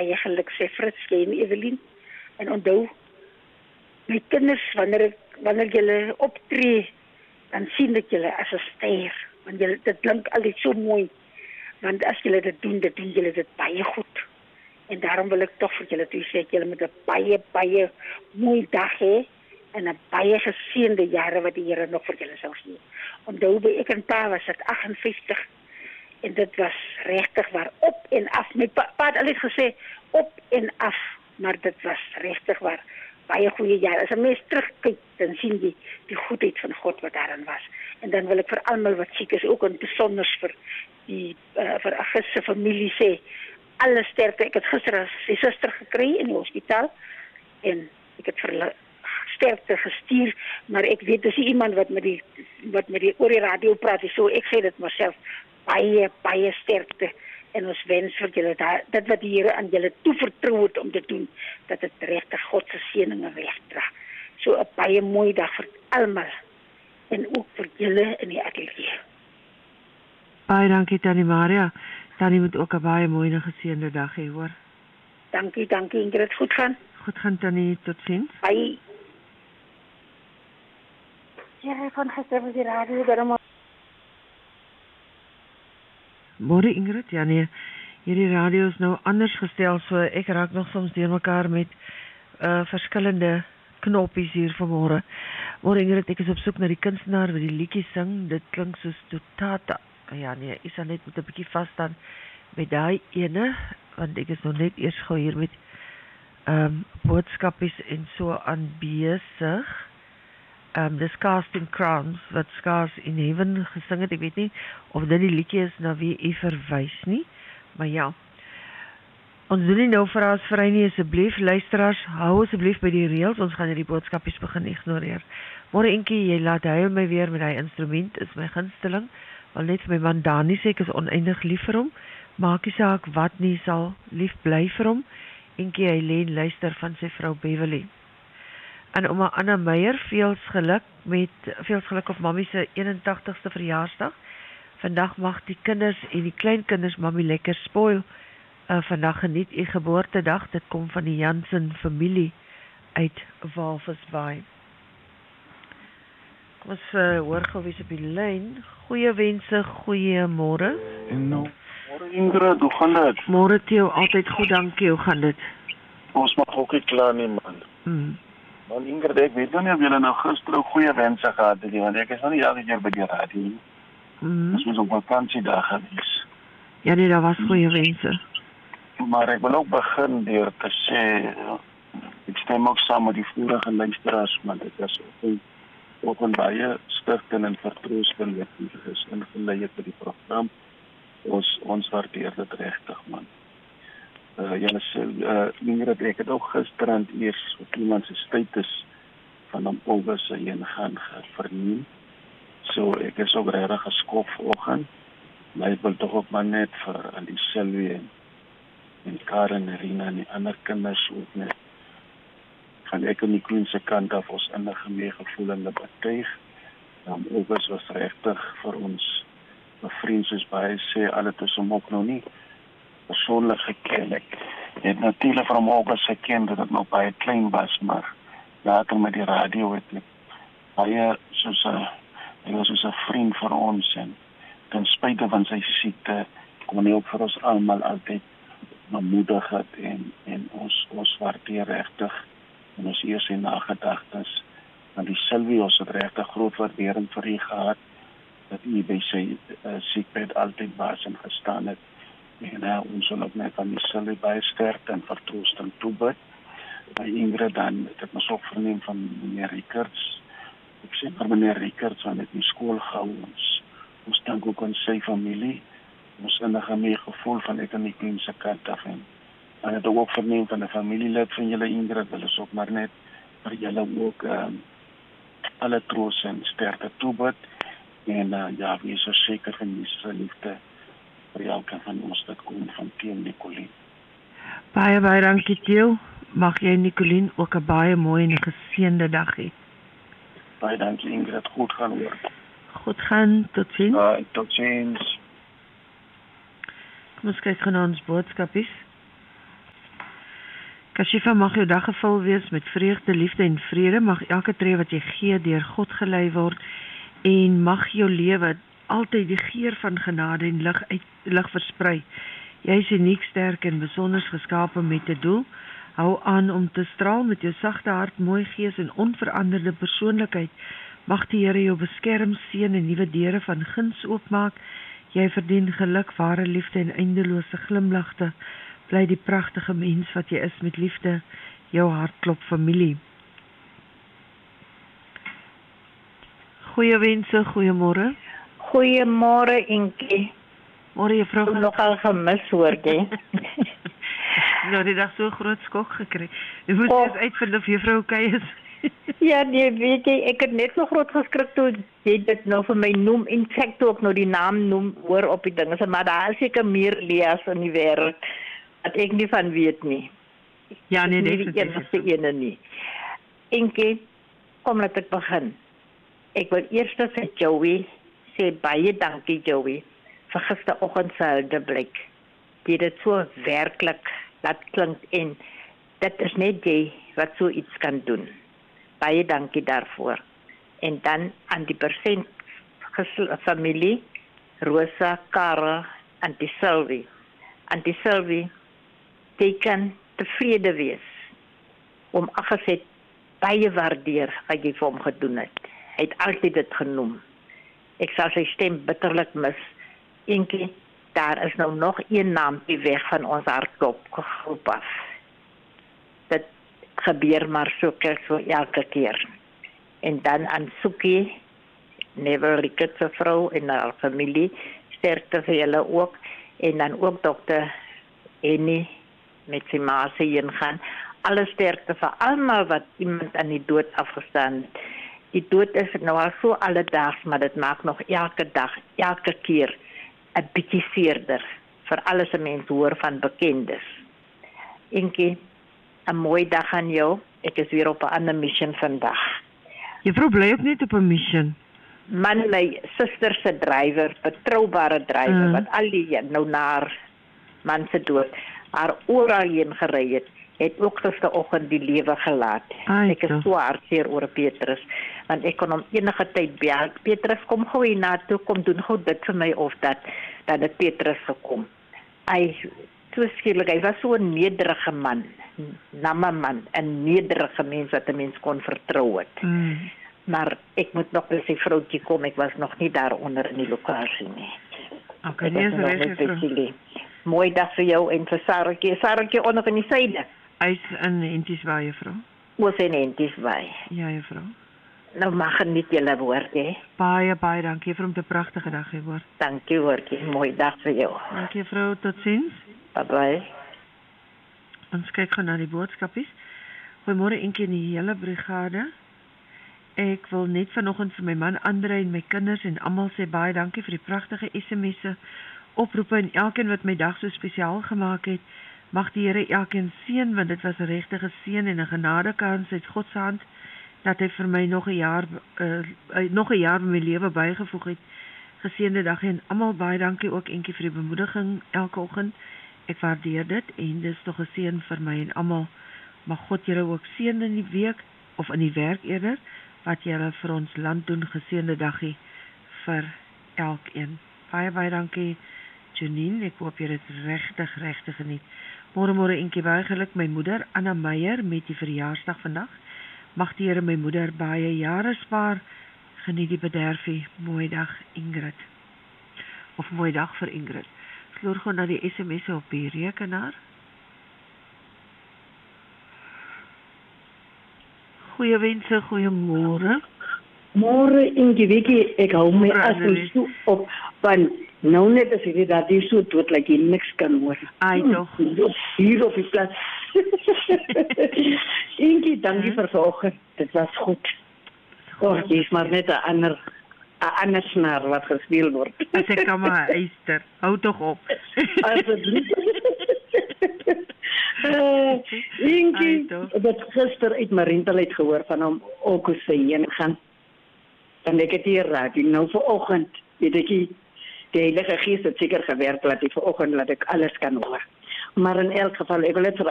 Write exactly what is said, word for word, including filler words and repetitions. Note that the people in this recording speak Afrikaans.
baie geluk, sê Frits, jy en Evelien. En onthou, my kinders, wanneer, ek, wanneer julle optree, dan sien ek julle as 'n ster. Want julle, dit klink altyd so mooi. Want as julle dit doen, dit doen julle dit baie goed. En daarom wil ek toch vir julle toe sê, julle moet 'n baie, baie mooi dag hê, en 'n baie geseënde jare wat die Here nog vir julle sal gee. Onthou, by ek en pa was ek agt en vyftig, en dit was regtig waar op en af. My pa, pa het altyd gesê, op en af, maar dit was regtig waar baie goeie jare. As 'n mens terugkyk, dan sien jy die goedheid van God wat daarin was. En dan wil ek vir almal wat siek is, ook en besonders vir die uh, vir Agus se familie sê, alle sterkte. Ek het gister sy suster gekry in die hospitaal, en ek het vir hulle sterkte gestuur, maar ek weet, dis iemand wat met die, wat met die oor die radio praat, so ek sê dit myself, baie, baie sterkte, en ons wens vir julle, daar, dit wat die Here aan julle toevertrou het om te doen, dat het regtig God se seëninge wegdra. So 'n baie mooi dag vir almal, en ook vir julle in die ateljee. Baie dankie, Tannie Maria. Tannie moet ook 'n baie mooi en geseënde dag hê, hoor. Dankie, dankie, Ingrid, goed gaan. Goed gaan, Tannie, tot ziens. Bye. Ja, van gister op die radio, daarom. Môre Ingrid, ja nee, hierdie radio is nou anders gestel, so ek raak nog soms deur mekaar met uh, verskillende knoppies hier vanmôre. Môre Ingrid, ek is op soek na die kunstenaar wat die liedjie sing, dit klink soos Totata. Ja nee, is dan net met 'n bietjie vas staan met daai ene, want ek is nog net eers gou hier met um, boodskapies en so aan besig. Um, dis Casting Crowns, wat Scars in Heaven gesing het, ek weet nie of dit die liedjie is na wie u verwys nie, maar ja. Ons doen nie nou vrae vir hy nie, asseblief, luisteraars, hou asseblief by die reëls, ons gaan hierdie boodskapies begin ignoreer. Môre Enkie, jy laat huil my weer met hy instrument, is my gunsteling, want net vir my man Dani sê, ek is oneindig lief vir hom, maak nie saak wat nie, sal lief bly vir hom, Enkie, hy leen luister van sy vrou Beverly. En oma Anna Meyer, veels geluk met, veels geluk op mammie se eenentagtigste verjaarsdag. Vandag mag die kinders en die kleinkinders mammie lekker spoil. Uh, vandag geniet u geboortedag, dit kom van die Jansen familie uit Walvisbaai. Kom ons uh, hoor gou wie's op die lyn. Goeie wense, goeie môre. En nou, môre Ingrid, hoe gaan dit? Môre Theo, altyd goed, dankie, hoe gaan dit? Ons mag ook nie klaar nie, man. Hmm. Man Ingrid, ek weet nou nie of julle nou gister ook goeie wense gehad het nie, want ek is nou nie elke keer by die radio nie. Hmm. Ons was op vakansiedag gewees. Ja nee, daar was goeie wense. Maar ek wil ook begin deur te sê, ek stem ook saam met die vorige luisteraars, maar dit is ook, ook een baie stigting en vertroosting wat hier is ingeleid vir die program. Ons, ons waardeer dit regtig, man. Uh, ja, so, uh, Ingrid, ek het ook gisterand eers op iemand se status van hom oor sy heen gaan verneem. So ek is ook regtig geskok vanoggend. Maar ek wil tog ook maar net vir aan die Sylvie en, en Karen en Rina en die ander kinders ook net van ek en die Queen se kant af ons innige meegevoelende betuig. Um, August was regtig vir ons 'n vriend, soos baie sê, alle het hom ook nog nie persoonlik geken. Ek het natuurlik van August geken dat het nog baie klein was, maar later met die radio het ek baie soos 'n hy was soos 'n vriend vir ons, en ten spyte van sy siekte kon hy ook vir ons almal altyd bemoedig het, en, en ons, ons waardeer regtig en ons eers en nagedagtes. Want die Sylvie, ons het regtig groot waardering vir u gehad, dat u by sy uh, siekbed altyd was en gestaan het. En uh, ons wil ook net van die Sylvie baie sterkte en vertroosting toebid. By Ingrid dan, het ek ons ook verneem van meneer Rickards. Ek sê maar meneer Rickards, want het in skool gehou ons. Ons dank ook aan sy familie. Ons innige meegevoel van ek en die Queen se kant af. En, en het ook verneem van 'n familielid van julle Ingrid, wil ons ook maar net vir julle ook um, alle troos en sterkte toebid. En uh, ja, wees so seker van die se liefde vir elke van ons dat kom van Theo Nicolien. Baie, baie dankie Theo. Mag jy Nicolien ook 'n baie mooi en geseënde dag hê. Baie dankie Ingrid, goed gaan hoor. Goed gaan, tot ziens. Uh, tot ziens. Kom ons kyk gaan na ons boodskapies. Kashifa, mag jou dag gevul wees met vreugde, liefde en vrede. Mag elke tree wat jy gee deur God gelei word en mag jou lewe altyd die geur van genade en lig uit lig versprei. Jy is uniek, sterk en besonder geskape met 'n doel. Hou aan om te straal met jou sagte hart, mooi gees en onveranderde persoonlikheid. Mag die Here jou beskerm, seën en nuwe deure van guns oopmaak. Jy verdien geluk, ware liefde en eindelose glimlagte. Bly die pragtige mens wat jy is met liefde, jou hartklop familie. Goeie wense, goeiemôre. Goeiemôre Inkie. Môre juffrou. Ek nogal gemis hoor jy. Nou die dag so groot skok gekry. Jy moet Oh. eens uitvind of juffrou okay is. Ja, nee, weet jy, ek het net so groot geskrik toe jy dit nou vir my noem en ek toe ook nou die naam noem hoor op die dinge, maar daar is seker meer Leas in die wêreld wat ek nie van weet nie. Ja, nee, nie nee, die enigste ene nie. Inkie, kom laat ek begin. Ek wil eers vir Joey sê baie dankie Joey vir gisteroggend se huldeblyk. Jy het dit so werklik laat klink en dit is net jy wat so iets kan doen. Baie dankie daarvoor. En dan aan die persent familie, Rosa, Kara, Auntie Sylvie. Auntie Sylvie, jy kan tevrede wees om Agnes baie waardeer wat jy vir hom gedoen het. Hy het altyd dit genoem. Ek sal sy stem bitterlik mis. Enkie, daar is nou nog een naampie weg van ons hartklop groep af. Dit gebeur maar so keer so elke keer. En dan aan Soekie, Neville Rickert se vrou en haar familie, sterkte vir julle ook. En dan ook dokter Eni met sy ma se heen gaan. Alle sterkte vir almal wat iemand aan die dood afgestaan het. Die dood is nou al so alledaags, maar dit maak nog elke dag, elke keer 'n bietjie seerder vir alles wat mense hoor van bekendes. Inkie, 'n mooi dag aan jou. Ek is weer op 'n ander mission vandag. Juffrou bly ook net op 'n mission. Man, my suster se drywer, betroubare drywer, Mm. wat al die nou naar man se dood, haar oral heen gery het, het ook gisteroggend die lewe gelaat. Ai, Ek is toch. so hartseer oor Petrus, want ek kon hom enige tyd bel. Petrus, kom gou hier na toe, kom doen gou dit vir my of dat, dan het Petrus gekom. Hy, so skielik, hy was so 'n nederige man, namme man, 'n nederige mens wat 'n mens kon vertrou het. Mm. Maar ek moet nog by sy vroutjie kom, ek was nog nie daar onder in die lokasie nie. Okay, Ek nee, was is nog reg, net by juffrou. Chile. Mooi dag vir jou en vir Saratjie. Saratjie onder in die syde. Hy's in Entiesbaai, juffrou. Oos en Enties by. Ja, juffrou. Nou mag geniet julle woord, hè. Baie, baie dankie vir 'n pragtige dag hier hoor. Dankie hoortjie. Mooi dag vir jou. Dankie juffrou, totsiens. Bye bye. Ons kyk gou na die boodskapies. Goeiemôre Enkie en die hele brigade. Ek wil net vanoggend vir my man Andre en my kinders en almal sê baie dankie vir die pragtige S M S'e, oproepe en elkeen wat my dag so spesiaal gemaak het. Mag die Here elkeen seën, want dit was 'n regte seën en 'n genadekans uit God se hand dat hy vir my nog 'n jaar uh, nog 'n jaar in my lewe bygevoeg het. Geseënde dag en almal baie dankie ook Enkie vir die bemoediging elke oggend. Ek waardeer dit en dis tog 'n seën vir my en almal. Mag God julle ook seën in die week of in die werk eerder wat julle vir ons land doen. Geseënde dagie vir elkeen. Baie baie dankie Janine, ek hoop jy het regtig regtig geniet. Môre môre Enkie baie geluk my moeder Anna Meyer met die verjaarsdag vandag. Mag die Here my moeder baie jare spaar. Geniet die bederfie. Mooi dag Ingrid. Of mooi dag vir Ingrid. Sloer gewoon na die S M S'e op die rekenaar. Goeie wense, goeie môre. Môre Ingie, weet jy, ek hou my Môre, as Annelies. so op, want nou net as ek dat jy so dood, like jy niks kan hoor. Ai, toch. Hmm, hier op die plaats. Ingie, dankie Hm? vir vanoggend, dit was goed. Oh, jy is maar net 'n ander, 'n ander snaar wat gespeel word. As ek kan maar eister, hou toch op. Asseblief. Uh, Ingie, Ai, toch. ek het gister uit Marental uit gehoor van hom ook hoe sy heen gaan. Dan ek het hier raak, en nou vanoggend, weet ek nie, die Heilige Gees het seker gewerk, laat ek vanoggend, laat ek alles kan hoor. Maar in elk geval, ek wil net vir